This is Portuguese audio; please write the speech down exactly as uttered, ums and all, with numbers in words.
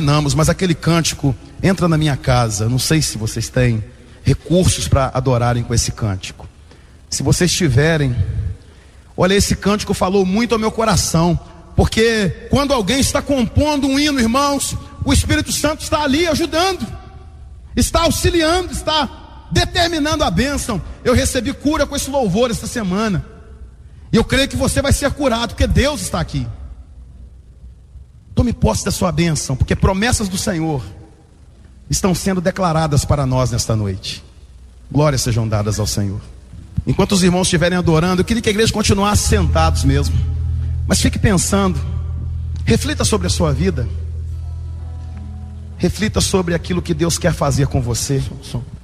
terminamos, mas aquele cântico entra na minha casa. Não sei se vocês têm recursos para adorarem com esse cântico. Se vocês tiverem, olha, esse cântico falou muito ao meu coração, porque quando alguém está compondo um hino, irmãos, o Espírito Santo está ali ajudando, está auxiliando, está determinando a bênção. Eu recebi cura com esse louvor esta semana, e eu creio que você vai ser curado, porque Deus está aqui. Tome posse da sua bênção, porque promessas do Senhor estão sendo declaradas para nós nesta noite. Glórias sejam dadas ao Senhor. Enquanto os irmãos estiverem adorando, eu queria que a igreja continuasse sentados mesmo, mas fique pensando, reflita sobre a sua vida, reflita sobre aquilo que Deus quer fazer com você.